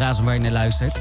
Brazen waar je naar luistert.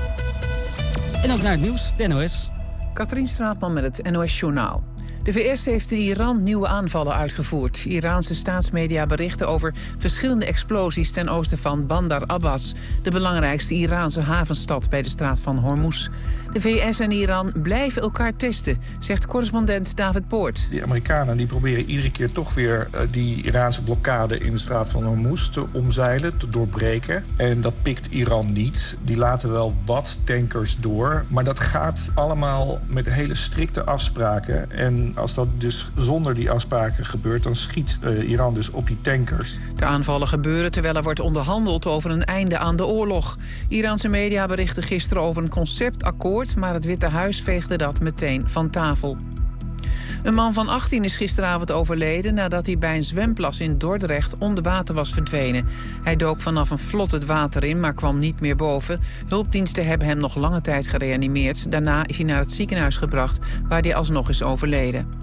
En ook naar het nieuws, de NOS. Katrien Straatman met het NOS-journaal. De VS heeft in Iran nieuwe aanvallen uitgevoerd. Iraanse staatsmedia berichten over verschillende explosies ten oosten van Bandar Abbas, de belangrijkste Iraanse havenstad bij de straat van Hormuz. De VS en Iran blijven elkaar testen, zegt correspondent David Poort. De Amerikanen die proberen iedere keer toch weer die Iraanse blokkade in de straat van Hormuz te omzeilen, te doorbreken. En dat pikt Iran niet. Die laten wel wat tankers door, maar dat gaat allemaal met hele strikte afspraken. En als dat dus zonder die afspraken gebeurt, dan schiet Iran dus op die tankers. De aanvallen gebeuren terwijl er wordt onderhandeld over een einde aan de oorlog. Iraanse media berichten gisteren over een conceptakkoord, maar het Witte Huis veegde dat meteen van tafel. Een man van 18 is gisteravond overleden nadat hij bij een zwemplas in Dordrecht onder water was verdwenen. Hij dook vanaf een vlot het water in, maar kwam niet meer boven. Hulpdiensten hebben hem nog lange tijd gereanimeerd. Daarna is hij naar het ziekenhuis gebracht, waar hij alsnog is overleden.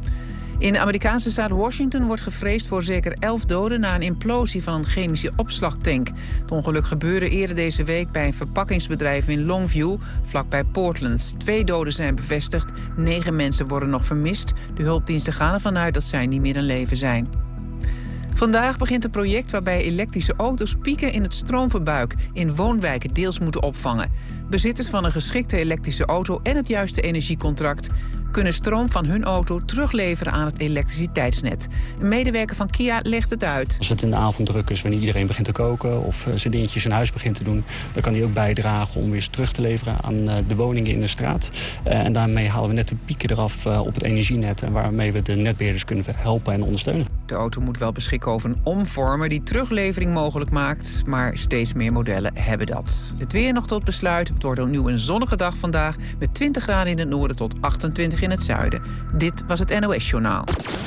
In de Amerikaanse staat Washington wordt gevreesd voor zeker 11 doden na een implosie van een chemische opslagtank. Het ongeluk gebeurde eerder deze week bij een verpakkingsbedrijf in Longview, vlakbij Portland. 2 doden zijn bevestigd, 9 mensen worden nog vermist. De hulpdiensten gaan ervan uit dat zij niet meer in leven zijn. Vandaag begint een project waarbij elektrische auto's pieken in het stroomverbruik in woonwijken deels moeten opvangen. Bezitters van een geschikte elektrische auto en het juiste energiecontract kunnen stroom van hun auto terugleveren aan het elektriciteitsnet. Een medewerker van Kia legt het uit. Als het in de avond druk is, wanneer iedereen begint te koken of zijn dingetjes in huis begint te doen, dan kan hij ook bijdragen om weer terug te leveren aan de woningen in de straat. En daarmee halen we net de pieken eraf op het energienet en waarmee we de netbeheerders kunnen helpen en ondersteunen. De auto moet wel beschikken over een omvormer die teruglevering mogelijk maakt, maar steeds meer modellen hebben dat. Het weer nog tot besluit. Het wordt opnieuw een zonnige dag vandaag met 20 graden in het noorden tot 28 in het zuiden. Dit was het NOS-journaal.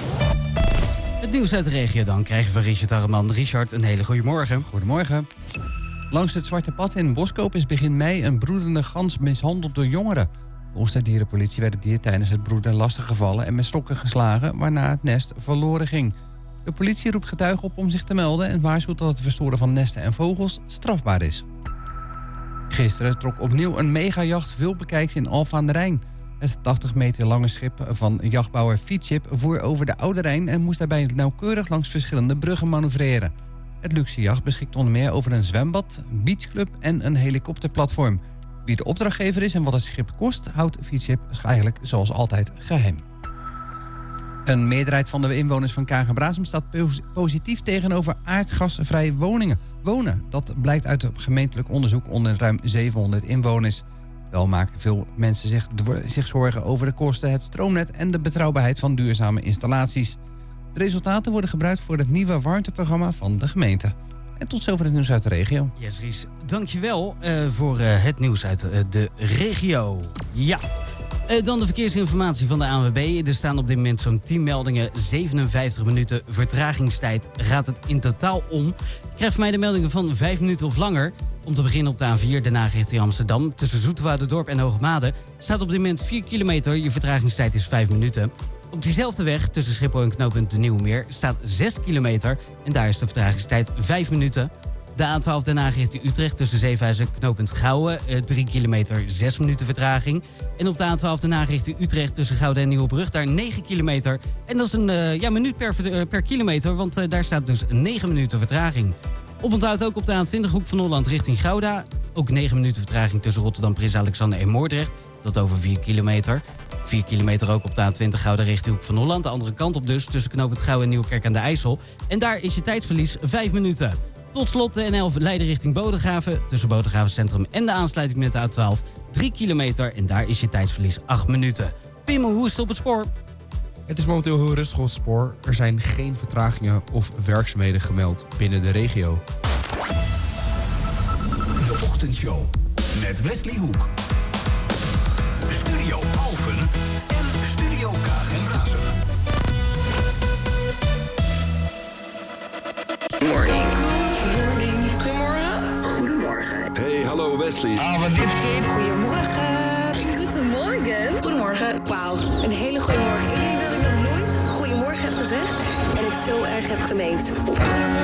Het nieuws uit de regio dan krijgen we van Richard Arreman. Richard, een hele goede morgen. Goedemorgen. Langs het Zwarte Pad in Boskoop is begin mei een broedende gans mishandeld door jongeren. Volgens de dierenpolitie werd het dier tijdens het broeden lastiggevallen en met stokken geslagen, waarna het nest verloren ging. De politie roept getuigen op om zich te melden en waarschuwt dat het verstoren van nesten en vogels strafbaar is. Gisteren trok opnieuw een megajacht veel bekijks in Alphen aan de Rijn. Het 80 meter lange schip van jachtbouwer Fietship voer over de Oude Rijn en moest daarbij nauwkeurig langs verschillende bruggen manoeuvreren. Het luxe jacht beschikt onder meer over een zwembad, een beachclub en een helikopterplatform. Wie de opdrachtgever is en wat het schip kost, houdt Fietship eigenlijk zoals altijd geheim. Een meerderheid van de inwoners van Kagen-Brasem staat positief tegenover aardgasvrij wonen. Dat blijkt uit een gemeentelijk onderzoek onder ruim 700 inwoners. Wel maken veel mensen zich zorgen over de kosten, het stroomnet en de betrouwbaarheid van duurzame installaties. De resultaten worden gebruikt voor het nieuwe warmteprogramma van de gemeente. En tot zover het nieuws uit de regio. Yes, Ries, dankjewel voor het nieuws uit de regio. Ja. Dan de verkeersinformatie van de ANWB. Er staan op dit moment zo'n 10 meldingen. 57 minuten vertragingstijd gaat het in totaal om. Krijg van mij de meldingen van 5 minuten of langer. Om te beginnen op de A4, daarna richting Amsterdam. Tussen Zoeterwouderdorp en Hoogmade staat op dit moment 4 kilometer. Je vertragingstijd is 5 minuten. Op diezelfde weg, tussen Schiphol en knooppunt de Nieuwe Meer, staat 6 kilometer. En daar is de vertragingstijd 5 minuten. De A12 Den Haag richting Utrecht tussen Zevenhuizen en knooppunt Gouwen. 3 kilometer, 6 minuten vertraging. En op de A12 Den Haag richting Utrecht tussen Gouda en Nieuwebrug, daar 9 kilometer. En dat is een minuut per kilometer, want daar staat dus 9 minuten vertraging. Oponthoud ook op de A20 Hoek van Holland richting Gouda. Ook 9 minuten vertraging tussen Rotterdam, Prins Alexander en Moordrecht. Dat over 4 kilometer. 4 kilometer ook op de A20 Gouda richting Hoek van Holland. De andere kant op dus, tussen knooppunt Gouwen en Nieuwekerk aan de IJssel. En daar is je tijdsverlies 5 minuten. Tot slot de N11 Leiden richting Bodegraven. Tussen Bodegraven Centrum en de aansluiting met de A12 3 kilometer. En daar is je tijdsverlies 8 minuten. Pim, hoe is het op het spoor? Het is momenteel heel rustig op het spoor. Er zijn geen vertragingen of werkzaamheden gemeld binnen de regio. De Ochtendshow met Wesley Hoek. Studio Alphen en Studio Kagen-Brasem. Morning. Goedemorgen. Goedemorgen. Hey, hallo Wesley. Goedemorgen. Goedemorgen. Goedemorgen. Wauw, een hele goede morgen. Ik denk dat ik nog nooit goedemorgen heb gezegd en het zo erg heb gemeend.